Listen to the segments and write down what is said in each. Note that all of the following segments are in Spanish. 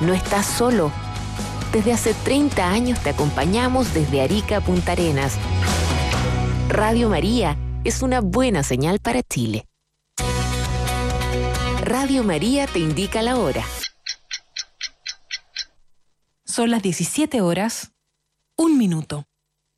No estás solo. Desde hace 30 años te acompañamos desde Arica a Punta Arenas. Radio María es una buena señal para Chile. Radio María te indica la hora. Son las 17 horas, 1 minuto.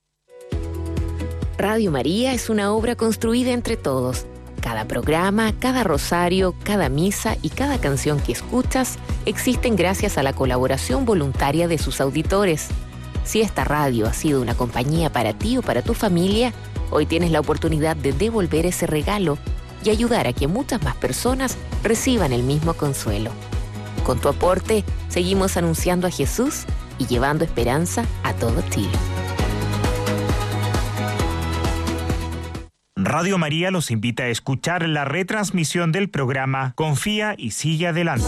Radio María es una obra construida entre todos. Cada programa, cada rosario, cada misa y cada canción que escuchas existen gracias a la colaboración voluntaria de sus auditores. Si esta radio ha sido una compañía para ti o para tu familia, hoy tienes la oportunidad de devolver ese regalo y ayudar a que muchas más personas reciban el mismo consuelo. Con tu aporte, seguimos anunciando a Jesús y llevando esperanza a todo Chile. Radio María los invita a escuchar la retransmisión del programa Confía y sigue adelante.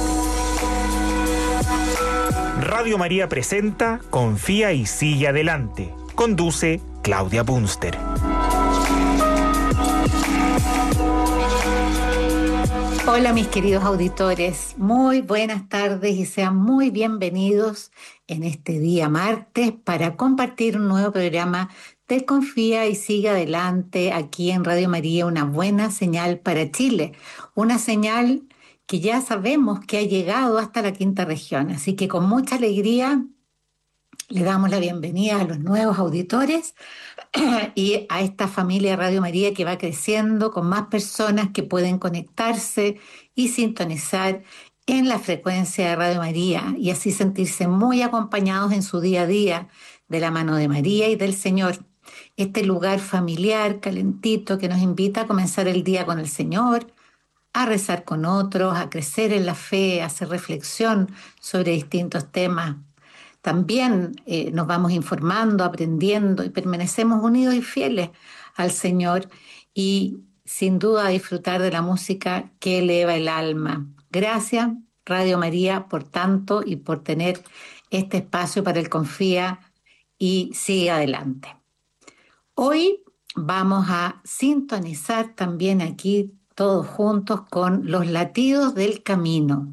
Radio María presenta Confía y sigue adelante. Conduce Claudia Bunster. Hola mis queridos auditores, muy buenas tardes y sean muy bienvenidos en este día martes para compartir un nuevo programa de Confía y sigue adelante aquí en Radio María, una buena señal para Chile, una señal que ya sabemos que ha llegado hasta la quinta región, así que con mucha alegría le damos la bienvenida a los nuevos auditores y a esta familia Radio María que va creciendo con más personas que pueden conectarse y sintonizar en la frecuencia de Radio María y así sentirse muy acompañados en su día a día de la mano de María y del Señor. Este lugar familiar, calentito, que nos invita a comenzar el día con el Señor, a rezar con otros, a crecer en la fe, a hacer reflexión sobre distintos temas. También nos vamos informando, aprendiendo y permanecemos unidos y fieles al Señor y sin duda a disfrutar de la música que eleva el alma. Gracias Radio María por tanto y por tener este espacio para el Confía y sigue adelante. Hoy vamos a sintonizar también aquí todos juntos con los latidos del camino,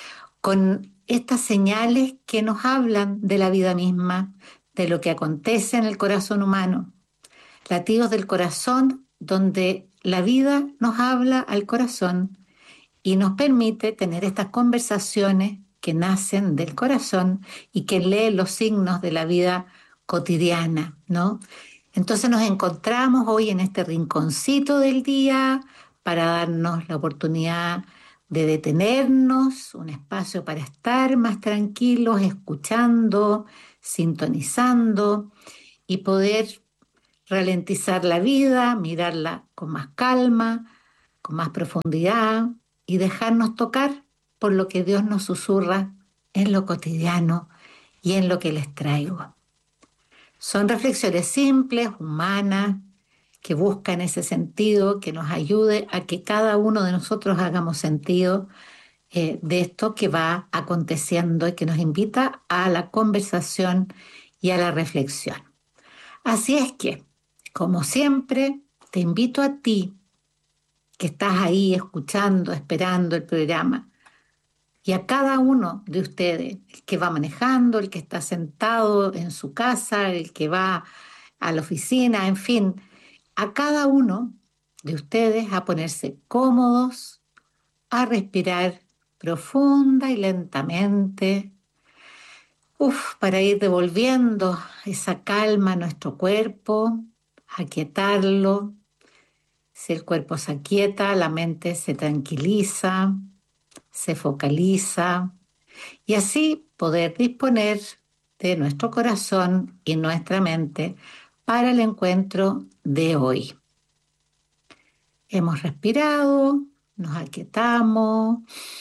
con estas señales que nos hablan de la vida misma, de lo que acontece en el corazón humano. Latidos del corazón donde la vida nos habla al corazón y nos permite tener estas conversaciones que nacen del corazón y que leen los signos de la vida cotidiana, ¿no? Entonces nos encontramos hoy en este rinconcito del día para darnos la oportunidad de detenernos, un espacio para estar más tranquilos, escuchando, sintonizando y poder ralentizar la vida, mirarla con más calma, con más profundidad y dejarnos tocar por lo que Dios nos susurra en lo cotidiano y en lo que les traigo. Son reflexiones simples, humanas, que buscan ese sentido, que nos ayude a que cada uno de nosotros hagamos sentido de esto que va aconteciendo y que nos invita a la conversación y a la reflexión. Así es que, como siempre, te invito a ti, que estás ahí escuchando, esperando el programa, y a cada uno de ustedes, el que va manejando, el que está sentado en su casa, el que va a la oficina, en fin, a cada uno de ustedes a ponerse cómodos, a respirar profunda y lentamente, para ir devolviendo esa calma a nuestro cuerpo, aquietarlo. Si el cuerpo se aquieta, la mente se tranquiliza, se focaliza y así poder disponer de nuestro corazón y nuestra mente para el encuentro de hoy. Hemos respirado, nos aquietamos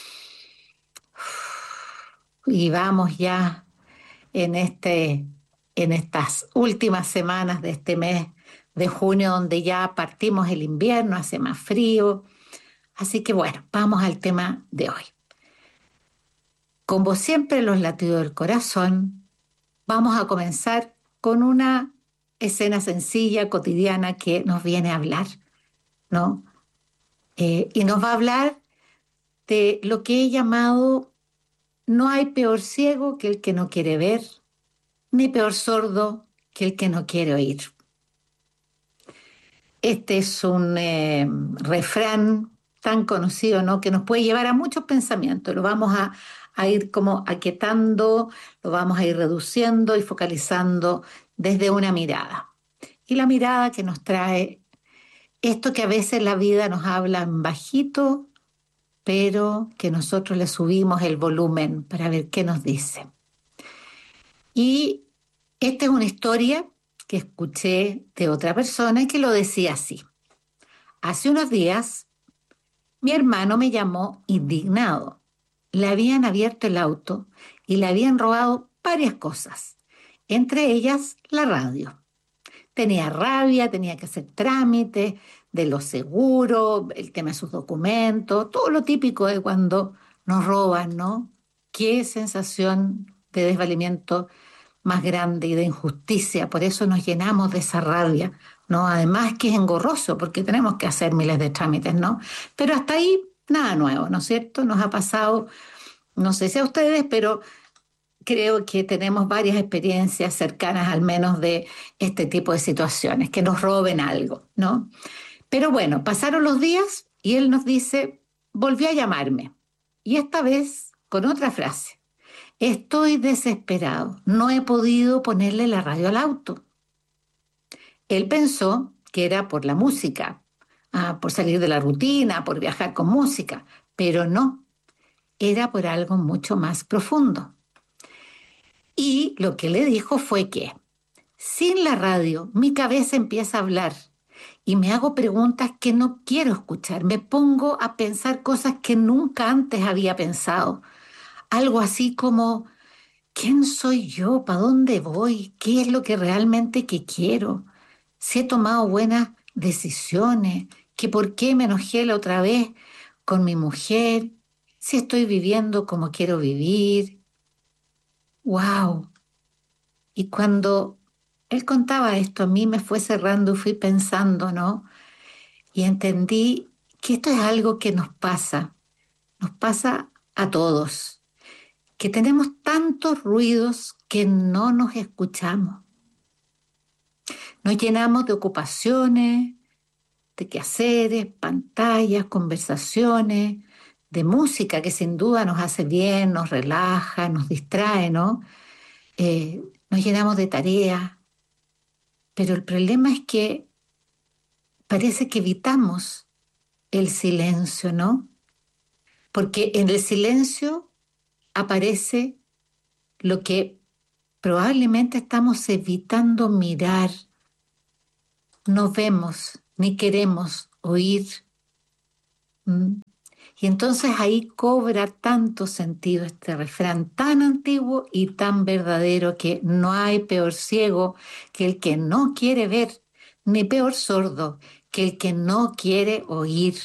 y vamos ya en estas últimas semanas de este mes de junio, donde ya partimos el invierno, hace más frío. Así que bueno, vamos al tema de hoy. Como siempre, los latidos del corazón, vamos a comenzar con una escena sencilla, cotidiana, que nos viene a hablar, ¿no? Y nos va a hablar de lo que he llamado No hay peor ciego que el que no quiere ver, ni peor sordo que el que no quiere oír. Este es un refrán tan conocido, ¿no? Que nos puede llevar a muchos pensamientos. Lo vamos a ir como aquietando, lo vamos a ir reduciendo y focalizando desde una mirada. Y la mirada que nos trae esto que a veces la vida nos habla en bajito, pero que nosotros le subimos el volumen para ver qué nos dice. Y esta es una historia que escuché de otra persona que lo decía así. Hace unos días, mi hermano me llamó indignado. Le habían abierto el auto y le habían robado varias cosas, entre ellas la radio. Tenía rabia, tenía que hacer trámites de los seguros, el tema de sus documentos, todo lo típico de cuando nos roban, ¿no? Qué sensación de desvalimiento más grande y de injusticia. Por eso nos llenamos de esa rabia, ¿no? Además que es engorroso porque tenemos que hacer miles de trámites, ¿no? Pero hasta ahí nada nuevo, ¿no es cierto? Nos ha pasado, no sé si a ustedes, pero creo que tenemos varias experiencias cercanas al menos de este tipo de situaciones, que nos roben algo, ¿no? Pero bueno, pasaron los días y él nos dice, volvió a llamarme. Y esta vez con otra frase. Estoy desesperado, no he podido ponerle la radio al auto. Él pensó que era por la música, por salir de la rutina, por viajar con música, pero no, era por algo mucho más profundo. Y lo que le dijo fue que, sin la radio, mi cabeza empieza a hablar y me hago preguntas que no quiero escuchar. Me pongo a pensar cosas que nunca antes había pensado. Algo así como, ¿quién soy yo? ¿Para dónde voy? ¿Qué es lo que realmente que quiero? Si he tomado buenas decisiones, que por qué me enojé la otra vez con mi mujer, si estoy viviendo como quiero vivir. ¡Wow! Y cuando él contaba esto, a mí me fue cerrando y fui pensando, ¿no? Y entendí que esto es algo que nos pasa a todos, que tenemos tantos ruidos que no nos escuchamos. Nos llenamos de ocupaciones, de quehaceres, pantallas, conversaciones, de música que sin duda nos hace bien, nos relaja, nos distrae, ¿no? Nos llenamos de tareas, pero el problema es que parece que evitamos el silencio, ¿no? Porque en el silencio aparece lo que probablemente estamos evitando mirar, no vemos ni queremos oír. ¿Mm? Y entonces ahí cobra tanto sentido este refrán tan antiguo y tan verdadero que no hay peor ciego que el que no quiere ver, ni peor sordo que el que no quiere oír.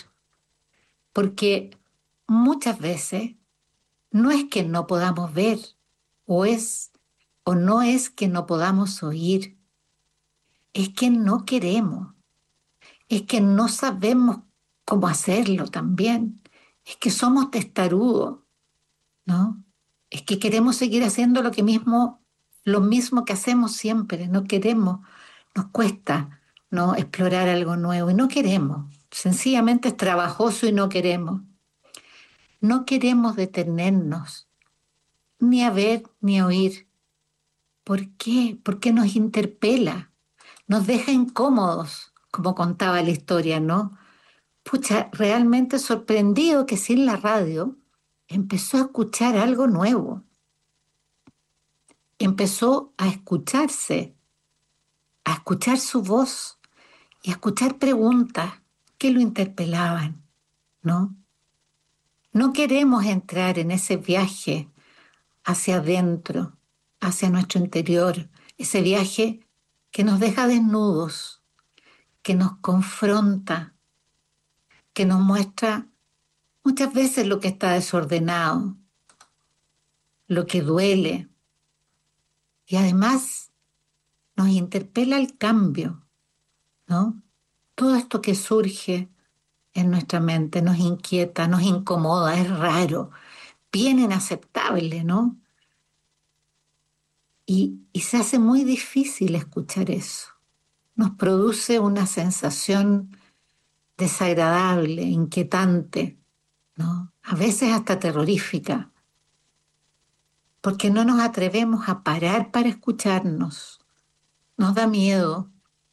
Porque muchas veces no es que no podamos ver o es o no es que no podamos oír, es que no queremos, es que no sabemos cómo hacerlo también, es que somos testarudos, ¿no? Es que queremos seguir haciendo lo mismo que hacemos siempre, no queremos, nos cuesta, ¿no? Explorar algo nuevo y no queremos, sencillamente es trabajoso y no queremos. No queremos detenernos, ni a ver ni a oír. ¿Por qué? Porque nos interpela, nos deja incómodos, como contaba la historia, ¿no? Pucha, realmente sorprendido que sin la radio empezó a escuchar algo nuevo. Empezó a escucharse, a escuchar su voz y a escuchar preguntas que lo interpelaban, ¿no? No queremos entrar en ese viaje hacia adentro, hacia nuestro interior, ese viaje que nos deja desnudos, que nos confronta, que nos muestra muchas veces lo que está desordenado, lo que duele, y además nos interpela el cambio, ¿no? Todo esto que surge en nuestra mente nos inquieta, nos incomoda, es raro, bien inaceptable, ¿no? Y se hace muy difícil escuchar eso. Nos produce una sensación desagradable, inquietante, ¿no? A veces hasta terrorífica, porque no nos atrevemos a parar para escucharnos. Nos da miedo.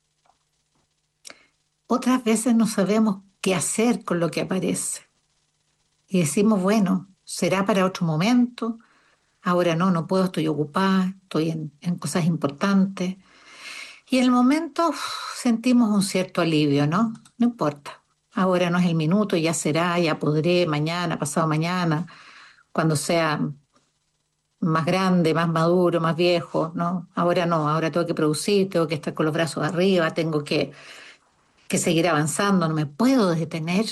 Otras veces no sabemos qué hacer con lo que aparece. Y decimos, bueno, será para otro momento. Ahora no, no puedo, estoy ocupada, estoy en cosas importantes. Y en el momento sentimos un cierto alivio, ¿no? No importa. Ahora no es el minuto, ya será, ya podré, mañana, pasado mañana, cuando sea más grande, más maduro, más viejo, ¿no? Ahora no, ahora tengo que producir, tengo que estar con los brazos arriba, tengo que seguir avanzando, no me puedo detener,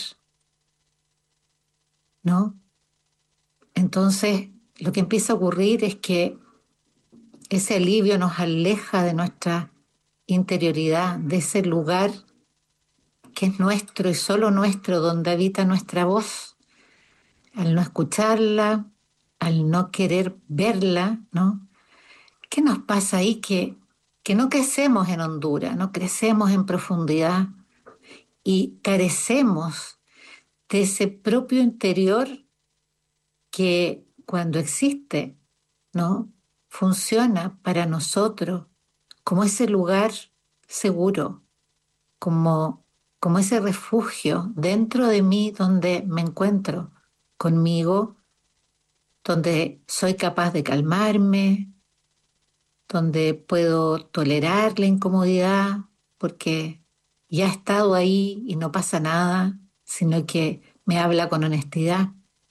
¿no? Entonces, lo que empieza a ocurrir es que ese alivio nos aleja de nuestra interioridad, de ese lugar que es nuestro y solo nuestro, donde habita nuestra voz. Al no escucharla, al no querer verla, ¿no? ¿Qué nos pasa ahí? Que no crecemos en Honduras, no crecemos en profundidad y carecemos de ese propio interior que cuando existe, ¿no? Funciona para nosotros como ese lugar seguro, como ese refugio dentro de mí donde me encuentro conmigo, donde soy capaz de calmarme, donde puedo tolerar la incomodidad porque ya he estado ahí y no pasa nada, sino que me habla con honestidad.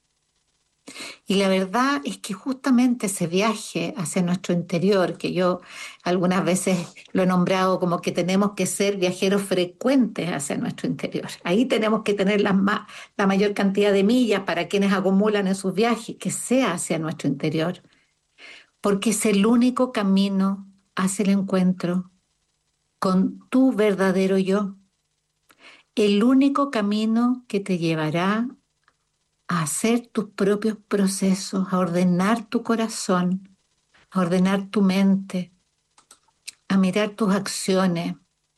Y la verdad es que justamente ese viaje hacia nuestro interior, que yo algunas veces lo he nombrado como que tenemos que ser viajeros frecuentes hacia nuestro interior. Ahí tenemos que tener la mayor cantidad de millas para quienes acumulan en sus viajes, que sea hacia nuestro interior, porque es el único camino hacia el encuentro con tu verdadero yo, el único camino que te llevará a hacer tus propios procesos, a ordenar tu corazón, a ordenar tu mente, a mirar tus acciones.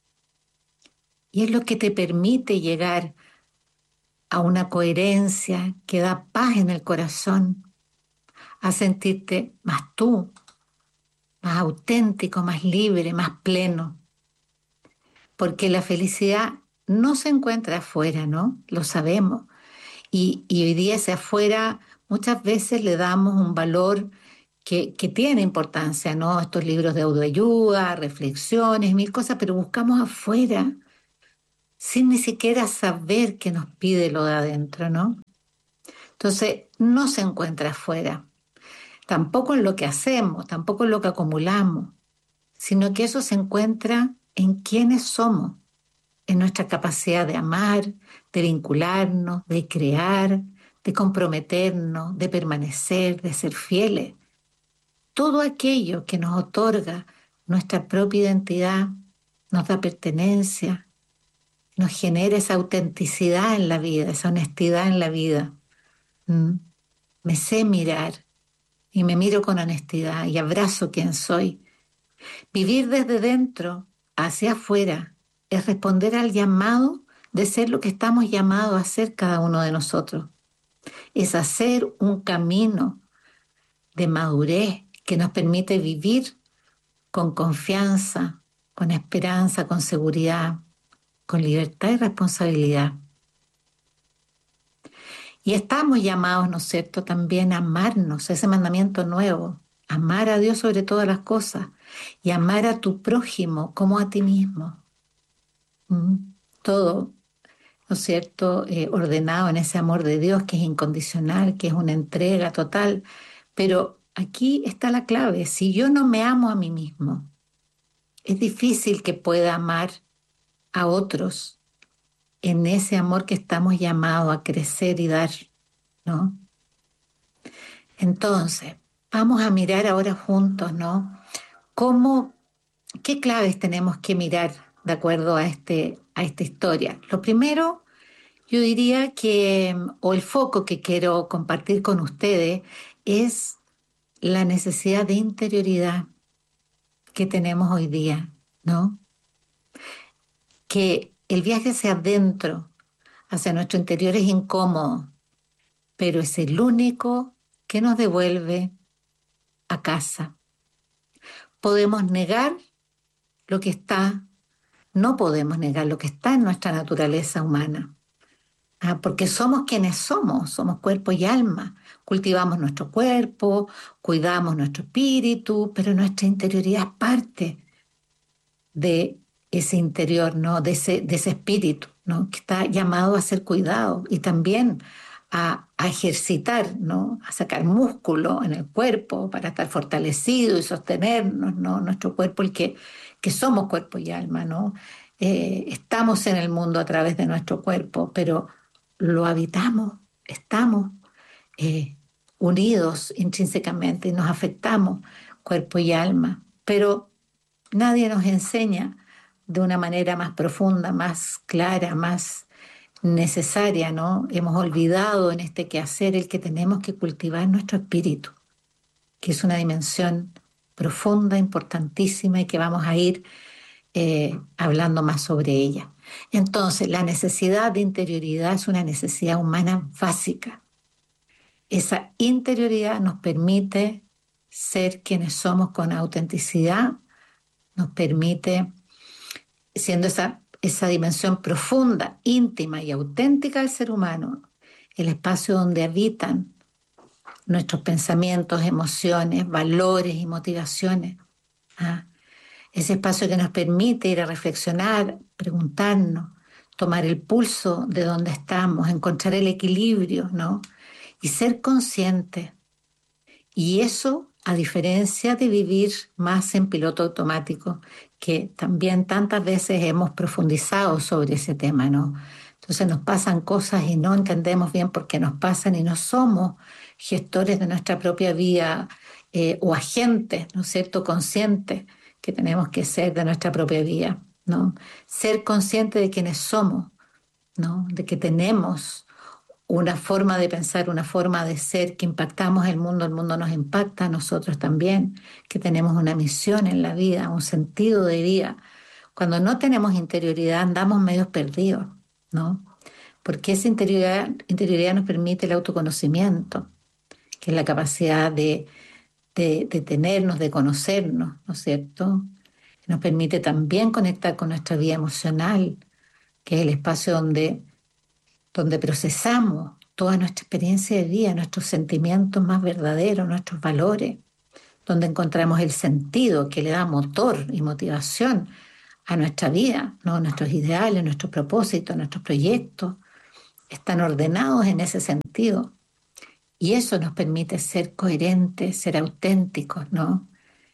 Y es lo que te permite llegar a una coherencia que da paz en el corazón, a sentirte más tú, más auténtico, más libre, más pleno. Porque la felicidad no se encuentra afuera, ¿no? Lo sabemos. Y hoy día ese afuera muchas veces le damos un valor que tiene importancia, ¿no? Estos libros de autoayuda, reflexiones, mil cosas, pero buscamos afuera sin ni siquiera saber qué nos pide lo de adentro, ¿no? Entonces, no se encuentra afuera, tampoco en lo que hacemos, tampoco en lo que acumulamos, sino que eso se encuentra en quiénes somos, en nuestra capacidad de amar, de vincularnos, de crear, de comprometernos, de permanecer, de ser fieles. Todo aquello que nos otorga nuestra propia identidad, nos da pertenencia, nos genera esa autenticidad en la vida, esa honestidad en la vida. ¿Mm? Me sé mirar y me miro con honestidad y abrazo quien soy. Vivir desde dentro hacia afuera es responder al llamado de ser lo que estamos llamados a ser cada uno de nosotros. Es hacer un camino de madurez que nos permite vivir con confianza, con esperanza, con seguridad, con libertad y responsabilidad. Y estamos llamados, ¿no es cierto?, también a amarnos, ese mandamiento nuevo, amar a Dios sobre todas las cosas y amar a tu prójimo como a ti mismo. Todo, ¿no es cierto?, ordenado en ese amor de Dios que es incondicional, que es una entrega total. Pero aquí está la clave: si yo no me amo a mí mismo, es difícil que pueda amar a otros en ese amor que estamos llamados a crecer y dar, ¿no? Entonces, vamos a mirar ahora juntos, ¿no? ¿Qué claves tenemos que mirar de acuerdo a esta historia? Lo primero Yo diría que, o el foco que quiero compartir con ustedes es la necesidad de interioridad que tenemos hoy día, ¿no? Que el viaje hacia adentro, hacia nuestro interior es incómodo, pero es el único que nos devuelve a casa. Podemos negar lo que está, no podemos negar lo que está en nuestra naturaleza humana. Porque somos quienes somos cuerpo y alma. Cultivamos nuestro cuerpo, cuidamos nuestro espíritu, pero nuestra interioridad es parte de ese interior, ¿no? De ese espíritu, ¿no? Que está llamado a ser cuidado y también a ejercitar, ¿no? A sacar músculo en el cuerpo para estar fortalecido y sostenernos, ¿no? Nuestro cuerpo, que somos cuerpo y alma, ¿no? Estamos en el mundo a través de nuestro cuerpo, pero lo habitamos, estamos eh, unidos intrínsecamente y nos afectamos, cuerpo y alma, pero nadie nos enseña de una manera más profunda, más clara, más necesaria, ¿no? Hemos olvidado en este quehacer el que tenemos que cultivar nuestro espíritu, que es una dimensión profunda, importantísima y que vamos a ir hablando más sobre ella. Entonces, la necesidad de interioridad es una necesidad humana básica. Esa interioridad nos permite ser quienes somos con autenticidad, nos permite, siendo esa dimensión profunda, íntima y auténtica del ser humano, el espacio donde habitan nuestros pensamientos, emociones, valores y motivaciones. ¿Ah? Ese espacio que nos permite ir a reflexionar, preguntarnos, tomar el pulso de dónde estamos, encontrar el equilibrio, ¿no? Y ser consciente. Y eso, a diferencia de vivir más en piloto automático, que también tantas veces hemos profundizado sobre ese tema, ¿no? Entonces nos pasan cosas y no entendemos bien por qué nos pasan y no somos gestores de nuestra propia vida o agentes, ¿no es cierto?, conscientes que tenemos que ser de nuestra propia vida, ¿no? Ser consciente de quiénes somos, ¿no? De que tenemos una forma de pensar, una forma de ser, que impactamos el mundo nos impacta a nosotros también, que tenemos una misión en la vida, un sentido de vida. Cuando no tenemos interioridad andamos medios perdidos, ¿no? Porque esa interioridad nos permite el autoconocimiento, que es la capacidad de tenernos, de conocernos, ¿no es cierto? Nos permite también conectar con nuestra vida emocional, que es el espacio donde procesamos toda nuestra experiencia de vida, nuestros sentimientos más verdaderos, nuestros valores, donde encontramos el sentido que le da motor y motivación a nuestra vida, ¿no? Nuestros ideales, nuestros propósitos, nuestros proyectos están ordenados en ese sentido. Y eso nos permite ser coherentes, ser auténticos, ¿no?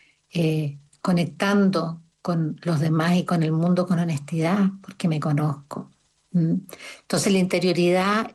Conectando con los demás y con el mundo con honestidad, porque me conozco. Entonces la interioridad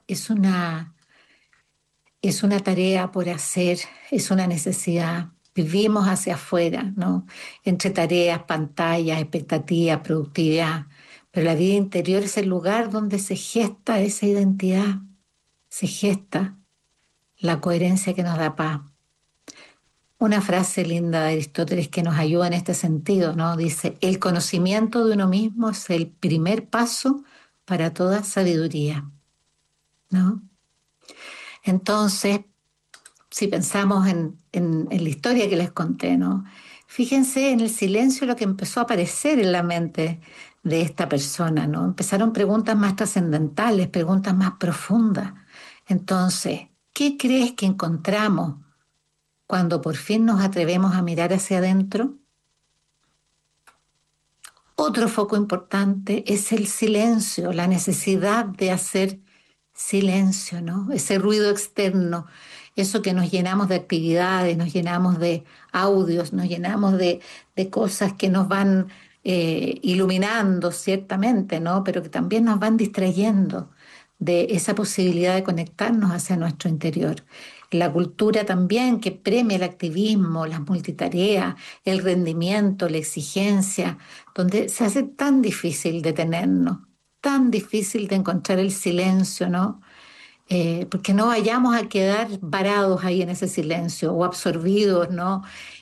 es una tarea por hacer, es una necesidad. Vivimos hacia afuera, ¿no? Entre tareas, pantallas, expectativas, productividad. Pero la vida interior es el lugar donde se gesta esa identidad, se gesta la coherencia que nos da paz. Una frase linda de Aristóteles que nos ayuda en este sentido, ¿no? Dice, el conocimiento de uno mismo es el primer paso para toda sabiduría, ¿no? Entonces, si pensamos en la historia que les conté, ¿no? Fíjense en el silencio lo que empezó a aparecer en la mente de esta persona, ¿no? Empezaron preguntas más trascendentales, preguntas más profundas. Entonces, ¿qué crees que encontramos cuando por fin nos atrevemos a mirar hacia adentro? Otro foco importante es el silencio, la necesidad de hacer silencio, ¿no? Ese ruido externo, eso que nos llenamos de actividades, nos llenamos de audios, nos llenamos de cosas que nos van iluminando ciertamente, ¿no? Pero que también nos van distrayendo de esa posibilidad de conectarnos hacia nuestro interior. La cultura también que premia el activismo, las multitareas, el rendimiento, la exigencia, donde se hace tan difícil detenernos, tan difícil de encontrar el silencio, ¿no? Porque no vayamos a quedar varados ahí en ese silencio o absorbidos, ¿no?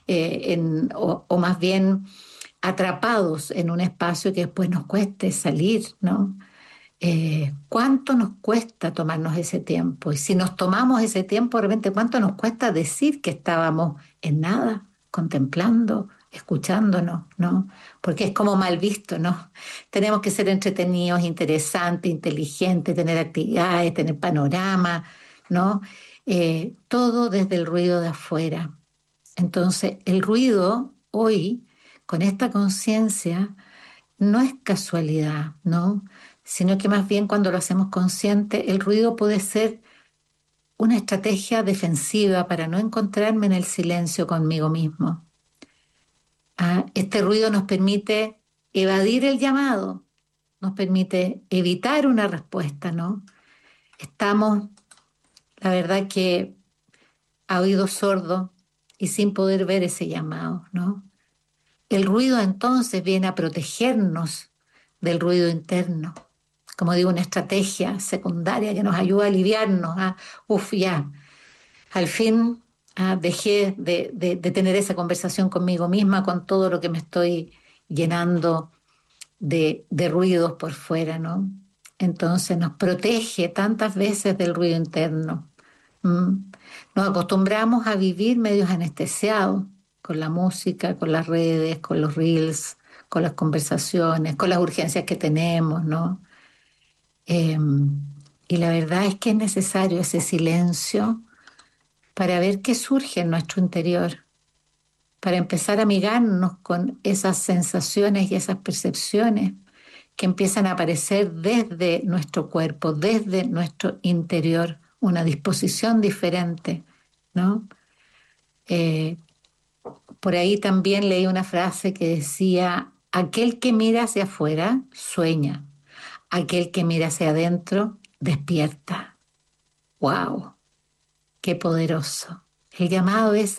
O más bien atrapados en un espacio que después nos cueste salir, ¿no? ¿Cuánto nos cuesta tomarnos ese tiempo? Y si nos tomamos ese tiempo, de repente, ¿cuánto nos cuesta decir que estábamos en nada, contemplando, escuchándonos, ¿no? Porque es como mal visto, ¿no? Tenemos que ser entretenidos, interesantes, inteligentes, tener actividades, tener panorama, ¿no? Todo desde el ruido de afuera. Entonces, el ruido hoy, con esta conciencia, no es casualidad, ¿no? Sino que más bien cuando lo hacemos consciente, el ruido puede ser una estrategia defensiva para no encontrarme en el silencio conmigo mismo. Este ruido nos permite evadir el llamado, nos permite evitar una respuesta, ¿no? Estamos, la verdad que a oído sordo y sin poder ver ese llamado, ¿no? El ruido entonces viene a protegernos del ruido interno, como digo, una estrategia secundaria que nos ayuda a aliviarnos. Ya, al fin dejé de tener esa conversación conmigo misma con todo lo que me estoy llenando de ruidos por fuera, ¿no? Entonces nos protege tantas veces del ruido interno. ¿Mm? Nos acostumbramos a vivir medios anestesiados con la música, con las redes, con los reels, con las conversaciones, con las urgencias que tenemos, ¿no? Eh, y la verdad es que es necesario ese silencio para ver qué surge en nuestro interior, para empezar a amigarnos con esas sensaciones y esas percepciones que empiezan a aparecer desde nuestro cuerpo, desde nuestro interior, una disposición diferente, ¿no? Eh, por ahí también leí una frase que decía, aquel que mira hacia afuera sueña, aquel que mira hacia adentro despierta. ¡Wow! ¡Qué poderoso! El llamado es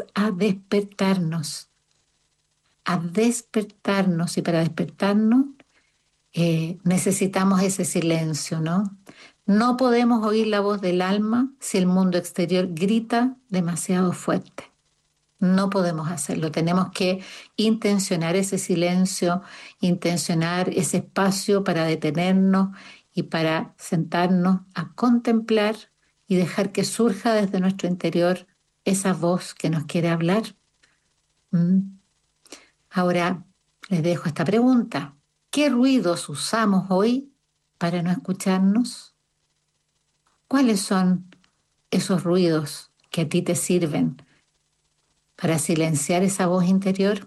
a despertarnos y para despertarnos necesitamos ese silencio, ¿no? No podemos oír la voz del alma si el mundo exterior grita demasiado fuerte. No podemos hacerlo. Tenemos que intencionar ese silencio, intencionar ese espacio para detenernos y para sentarnos a contemplar y dejar que surja desde nuestro interior esa voz que nos quiere hablar. ¿Mm? Ahora les dejo esta pregunta. ¿Qué ruidos usamos hoy para no escucharnos? ¿Cuáles son esos ruidos que a ti te sirven para silenciar esa voz interior?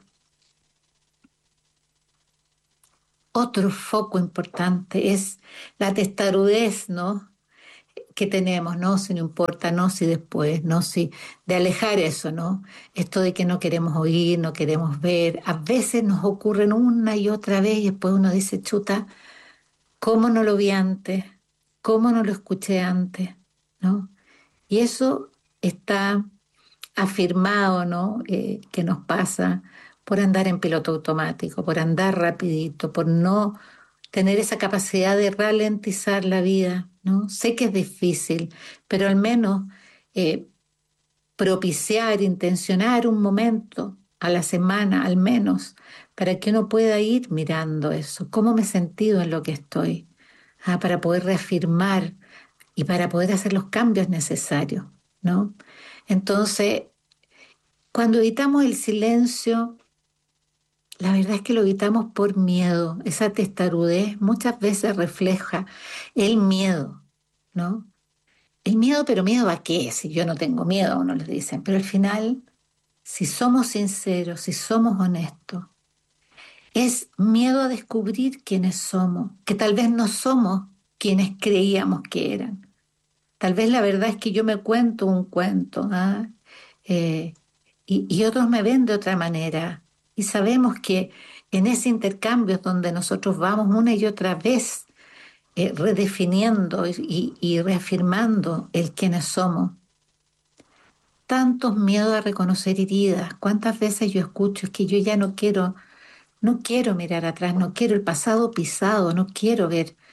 Otro foco importante es la testarudez, ¿no? Que tenemos, ¿no? Si no importa, no, si después, no, si de alejar eso, ¿no? Esto de que no queremos oír, no queremos ver, a veces nos ocurren una y otra vez y después uno dice, chuta, ¿cómo no lo vi antes? ¿Cómo no lo escuché antes? ¿No? Y eso está afirmado, ¿no? Que nos pasa por andar en piloto automático, por andar rapidito, por no tener esa capacidad de ralentizar la vida, ¿no? Sé que es difícil, pero al menos eh, propiciar, intencionar un momento a la semana, al menos, para que uno pueda ir mirando eso, cómo me he sentido en lo que estoy, para poder reafirmar y para poder hacer los cambios necesarios, ¿no? Entonces, cuando evitamos el silencio, la verdad es que lo evitamos por miedo. Esa testarudez muchas veces refleja el miedo, ¿no? El miedo, pero ¿miedo a qué? Si yo no tengo miedo, uno les dicen. Pero al final, si somos sinceros, si somos honestos, es miedo a descubrir quiénes somos, que tal vez no somos quienes creíamos que eran. Tal vez la verdad es que yo me cuento un cuento, ¿ah? Eh, y otros me ven de otra manera. Y sabemos que en ese intercambio es donde nosotros vamos una y otra vez redefiniendo y reafirmando el quiénes somos. Tantos miedos a reconocer heridas. ¿Cuántas veces yo escucho es que yo ya no quiero mirar atrás, no quiero el pasado pisado, no quiero ver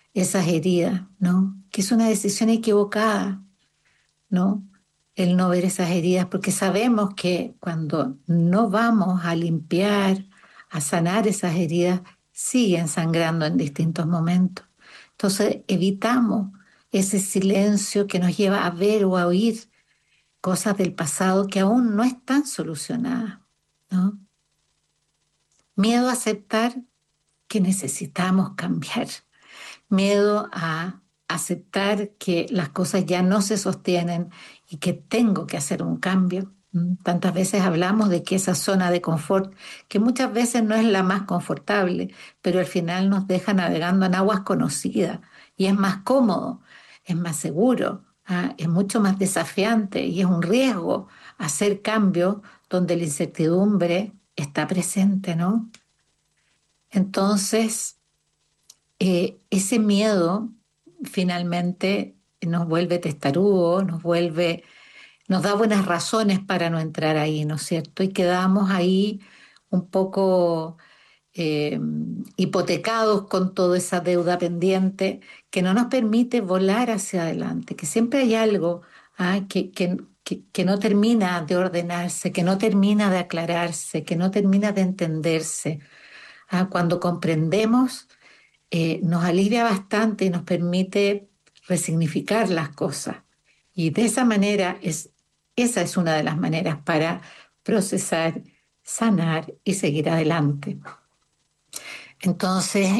esas heridas, ¿no? Que es una decisión equivocada, ¿no? El no ver esas heridas, porque sabemos que cuando no vamos a limpiar, a sanar esas heridas, siguen sangrando en distintos momentos. Entonces evitamos ese silencio que nos lleva a ver o a oír cosas del pasado que aún no están solucionadas, ¿no? Miedo a aceptar que necesitamos cambiar, miedo a aceptar que las cosas ya no se sostienen y que tengo que hacer un cambio. Tantas veces hablamos de que esa zona de confort, que muchas veces no es la más confortable, pero al final nos deja navegando en aguas conocidas y es más cómodo, es más seguro, es mucho más desafiante y es un riesgo hacer cambios donde la incertidumbre está presente, ¿no? Entonces, ese miedo finalmente nos vuelve testarudos, nos da buenas razones para no entrar ahí, ¿no es cierto? Y quedamos ahí un poco eh, hipotecados con toda esa deuda pendiente que no nos permite volar hacia adelante, que siempre hay algo que no termina de ordenarse, que no termina de aclararse, que no termina de entenderse. Cuando comprendemos nos alivia bastante y nos permite resignificar las cosas. Y de esa manera, esa es una de las maneras para procesar, sanar y seguir adelante. Entonces,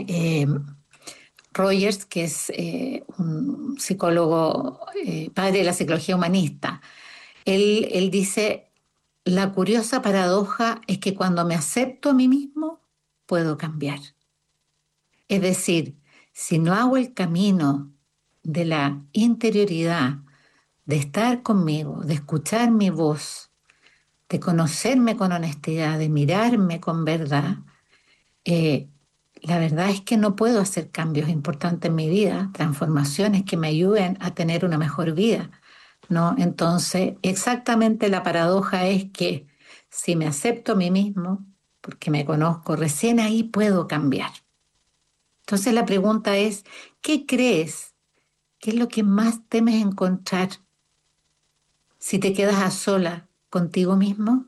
Rogers, que es un psicólogo, padre de la psicología humanista, él dice, la curiosa paradoja es que cuando me acepto a mí mismo, puedo cambiar. Es decir, si no hago el camino de la interioridad, de estar conmigo, de escuchar mi voz, de conocerme con honestidad, de mirarme con verdad, eh, la verdad es que no puedo hacer cambios importantes en mi vida, transformaciones que me ayuden a tener una mejor vida, ¿no? Entonces, exactamente la paradoja es que si me acepto a mí mismo, porque me conozco, recién ahí puedo cambiar. Entonces la pregunta es, ¿qué crees? ¿Qué es lo que más temes encontrar si te quedas a sola contigo mismo?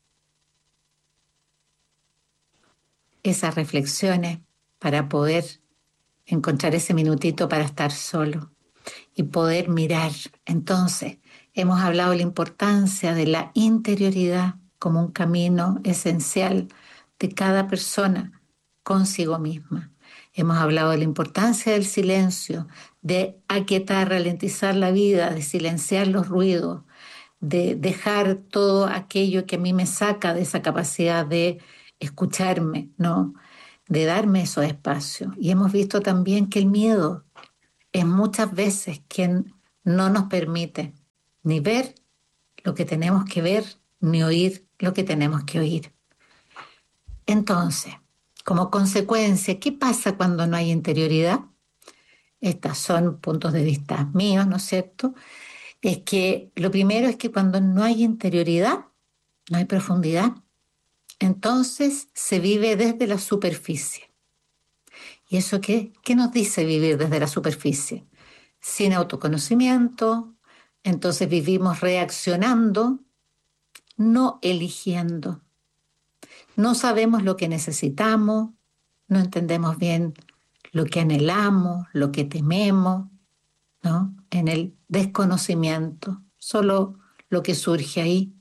Esas reflexiones para poder encontrar ese minutito para estar solo y poder mirar. Entonces, hemos hablado de la importancia de la interioridad como un camino esencial de cada persona consigo misma. Hemos hablado de la importancia del silencio, de aquietar, ralentizar la vida, de silenciar los ruidos, de dejar todo aquello que a mí me saca de esa capacidad de escucharme, ¿no? De darme esos espacios. Y hemos visto también que el miedo es muchas veces quien no nos permite ni ver lo que tenemos que ver, ni oír lo que tenemos que oír. Entonces, como consecuencia, ¿qué pasa cuando no hay interioridad? Estos son puntos de vista míos, ¿no es cierto? Es que lo primero es que cuando no hay interioridad, no hay profundidad, entonces se vive desde la superficie. ¿Y eso qué? ¿Qué nos dice vivir desde la superficie? Sin autoconocimiento, entonces vivimos reaccionando, no eligiendo. No sabemos lo que necesitamos, no entendemos bien lo que anhelamos, lo que tememos, ¿no? En el desconocimiento, solo lo que surge ahí.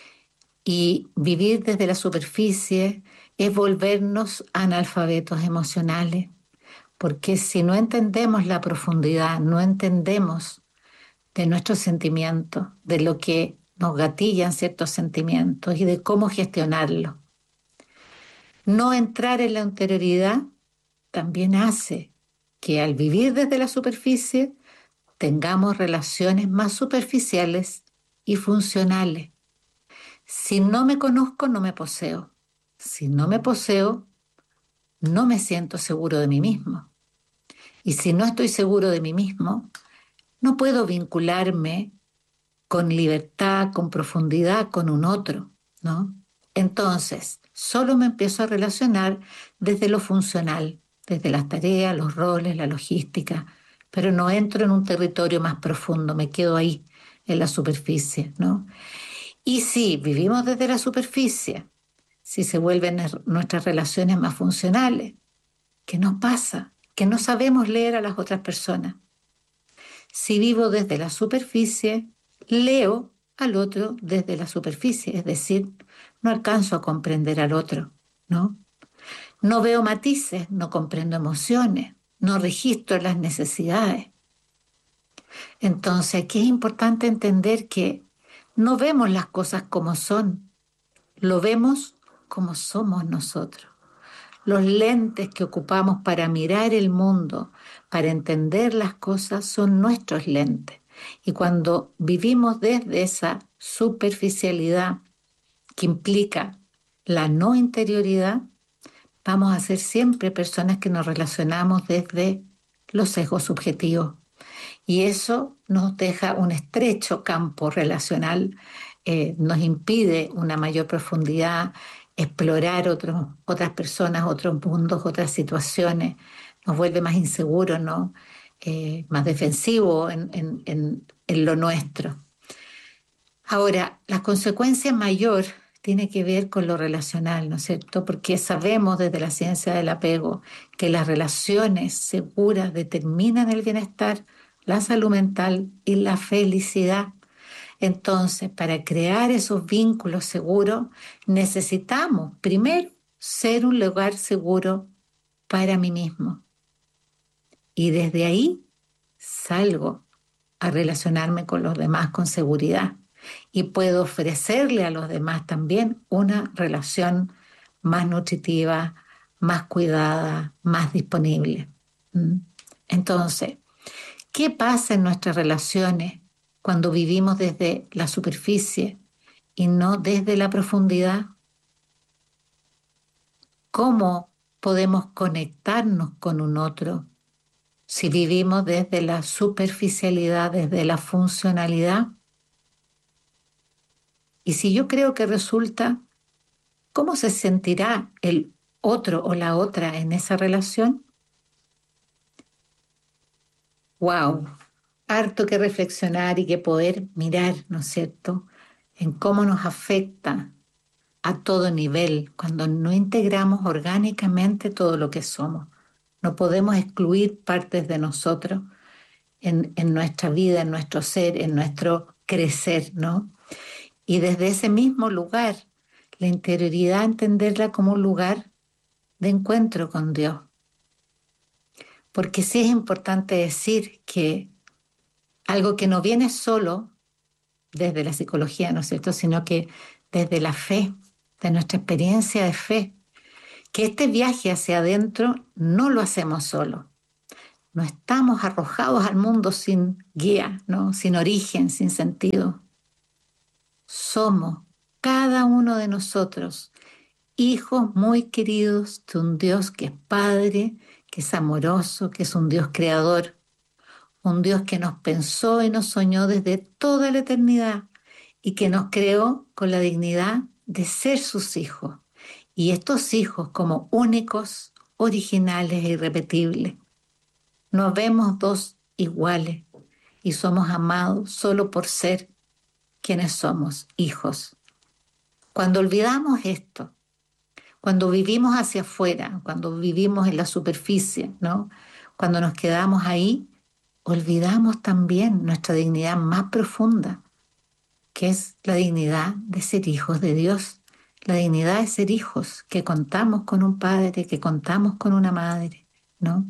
Y vivir desde la superficie es volvernos analfabetos emocionales, porque si no entendemos la profundidad, no entendemos de nuestros sentimientos, de lo que nos gatillan ciertos sentimientos y de cómo gestionarlos. No entrar en la interioridad también hace que al vivir desde la superficie tengamos relaciones más superficiales y funcionales. Si no me conozco, no me poseo. Si no me poseo, no me siento seguro de mí mismo. Y si no estoy seguro de mí mismo, no puedo vincularme con libertad, con profundidad, con un otro, ¿no? Entonces, solo me empiezo a relacionar desde lo funcional, desde las tareas, los roles, la logística, pero no entro en un territorio más profundo, me quedo ahí, en la superficie, ¿no? Y si vivimos desde la superficie, si se vuelven nuestras relaciones más funcionales, ¿qué nos pasa? Que no sabemos leer a las otras personas. Si vivo desde la superficie, leo al otro desde la superficie, es decir, no alcanzo a comprender al otro, ¿no? No veo matices, no comprendo emociones, no registro las necesidades. Entonces, aquí es importante entender que no vemos las cosas como son, lo vemos como somos nosotros. Los lentes que ocupamos para mirar el mundo, para entender las cosas, son nuestros lentes. Y cuando vivimos desde esa superficialidad que implica la no interioridad, vamos a ser siempre personas que nos relacionamos desde los sesgos subjetivos. Y eso nos deja un estrecho campo relacional, nos impide una mayor profundidad, explorar otras personas, otros mundos, otras situaciones, nos vuelve más inseguros, ¿no? Más defensivos en lo nuestro. Ahora, la consecuencia mayor tiene que ver con lo relacional, ¿no es cierto? Porque sabemos desde la ciencia del apego que las relaciones seguras determinan el bienestar, la salud mental y la felicidad. Entonces, para crear esos vínculos seguros, necesitamos primero ser un lugar seguro para mí mismo. Y desde ahí salgo a relacionarme con los demás con seguridad. Y puedo ofrecerle a los demás también una relación más nutritiva, más cuidada, más disponible. Entonces, ¿qué pasa en nuestras relaciones cuando vivimos desde la superficie y no desde la profundidad? ¿Cómo podemos conectarnos con un otro si vivimos desde la superficialidad, desde la funcionalidad? Y si yo creo que resulta, ¿cómo se sentirá el otro o la otra en esa relación? ¡Wow! Harto que reflexionar y que poder mirar, ¿no es cierto?, en cómo nos afecta a todo nivel cuando no integramos orgánicamente todo lo que somos. No podemos excluir partes de nosotros en nuestra vida, en nuestro ser, en nuestro crecer, ¿no? Y desde ese mismo lugar, la interioridad, entenderla como un lugar de encuentro con Dios. Porque sí es importante decir que algo que no viene solo desde la psicología, ¿no es cierto?, sino que desde la fe, de nuestra experiencia de fe, que este viaje hacia adentro no lo hacemos solo. No estamos arrojados al mundo sin guía, ¿no?, sin origen, sin sentido. Somos, cada uno de nosotros, hijos muy queridos de un Dios que es Padre, que es amoroso, que es un Dios creador, un Dios que nos pensó y nos soñó desde toda la eternidad y que nos creó con la dignidad de ser sus hijos. Y estos hijos como únicos, originales e irrepetibles. No vemos dos iguales y somos amados solo por ser quienes somos, hijos. Cuando olvidamos esto, cuando vivimos hacia afuera, cuando vivimos en la superficie, ¿no?, cuando nos quedamos ahí, olvidamos también nuestra dignidad más profunda, que es la dignidad de ser hijos de Dios, la dignidad de ser hijos, que contamos con un padre, que contamos con una madre, ¿no?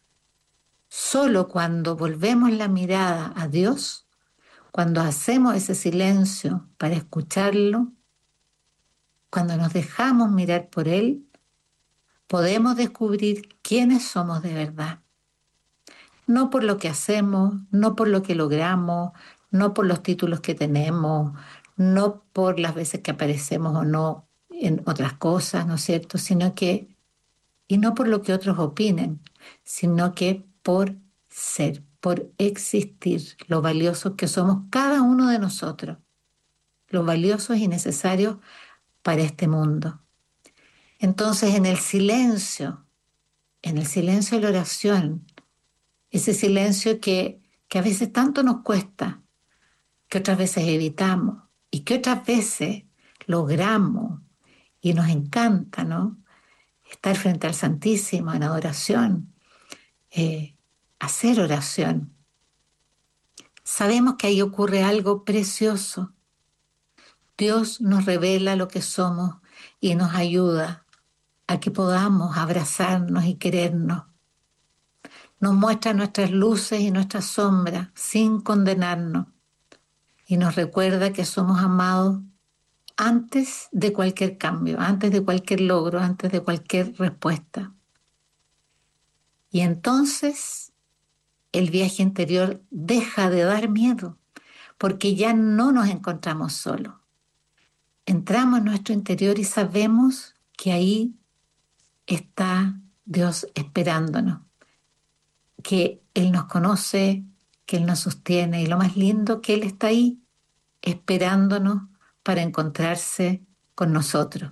Solo cuando volvemos la mirada a Dios, cuando hacemos ese silencio para escucharlo, cuando nos dejamos mirar por Él, podemos descubrir quiénes somos de verdad. No por lo que hacemos, no por lo que logramos, no por los títulos que tenemos, no por las veces que aparecemos o no en otras cosas, ¿no es cierto?, sino que, y no por lo que otros opinen, sino que por ser, por existir, lo valiosos que somos cada uno de nosotros, los valiosos y necesarios para este mundo. Entonces, en el silencio en el silencio de la oración, ese silencio que a veces tanto nos cuesta, que otras veces evitamos y que otras veces logramos y nos encanta, ¿no? Estar frente al Santísimo en adoración, hacer oración. Sabemos que ahí ocurre algo precioso. Dios nos revela lo que somos y nos ayuda a que podamos abrazarnos y querernos. Nos muestra nuestras luces y nuestras sombras sin condenarnos y nos recuerda que somos amados antes de cualquier cambio, antes de cualquier logro, antes de cualquier respuesta. Y entonces el viaje interior deja de dar miedo, porque ya no nos encontramos solos. Entramos en nuestro interior y sabemos que ahí está Dios esperándonos, que Él nos conoce, que Él nos sostiene y lo más lindo, que Él está ahí esperándonos para encontrarse con nosotros.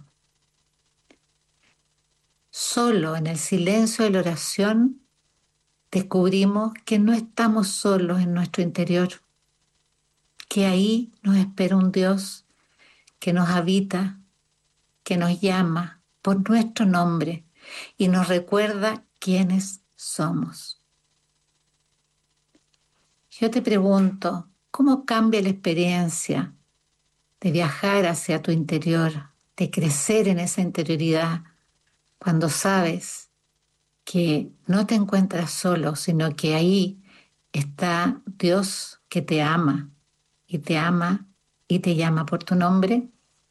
Solo en el silencio de la oración descubrimos que no estamos solos en nuestro interior, que ahí nos espera un Dios que nos habita, que nos llama por nuestro nombre y nos recuerda quiénes somos. Yo te pregunto, ¿cómo cambia la experiencia de viajar hacia tu interior, de crecer en esa interioridad, cuando sabes que no te encuentras solo, sino que ahí está Dios que te ama y te ama y te llama por tu nombre?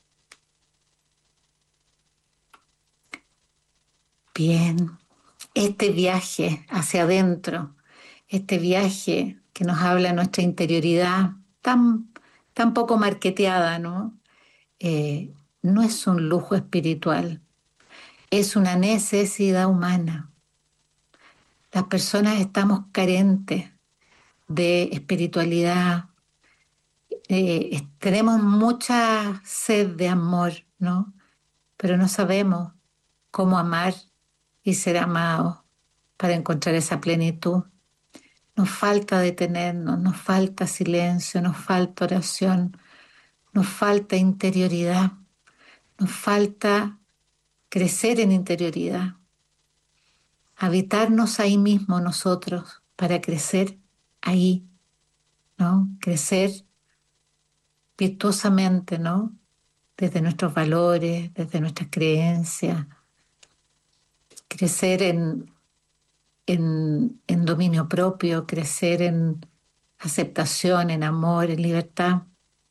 Bien, este viaje hacia adentro, este viaje que nos habla de nuestra interioridad tan poco marketeada, ¿no? No es un lujo espiritual, es una necesidad humana. Las personas estamos carentes de espiritualidad, tenemos mucha sed de amor, ¿no? Pero no sabemos cómo amar y ser amados para encontrar esa plenitud. Nos falta detenernos, nos falta silencio, nos falta oración, nos falta interioridad, nos falta crecer en interioridad, habitarnos ahí mismo nosotros para crecer ahí, ¿no? Crecer virtuosamente, ¿no? Desde nuestros valores, desde nuestras creencias, crecer en dominio propio, crecer en aceptación, en amor, en libertad.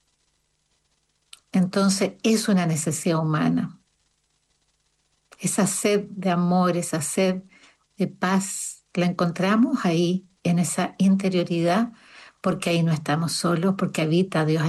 Entonces es una necesidad humana. Esa sed de amor, esa sed de paz, la encontramos ahí, en esa interioridad, porque ahí no estamos solos, porque habita Dios